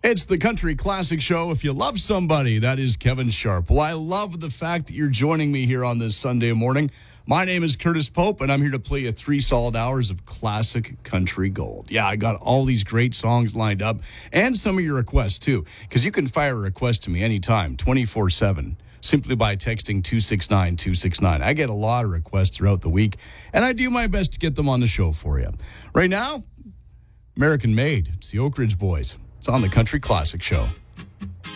It's the Country Classic Show. If you love somebody, that is Kevin Sharp. Well, I love the fact that you're joining me here on this Sunday morning. My name is Curtis Pope, and I'm here to play you 3 solid hours of classic country gold. Yeah, I got all these great songs lined up, and some of your requests, too, because you can fire a request to me anytime, 24/7, simply by texting 269-269. I get a lot of requests throughout the week, and I do my best to get them on the show for you. Right now, American Made. It's the Oak Ridge Boys. It's on the Country Classic Show.